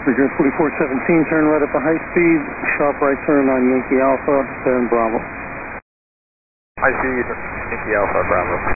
Bridger 4417, turn right up a high speed, sharp right turn on Yankee Alpha, then Bravo. High speed, Yankee Alpha, Bravo.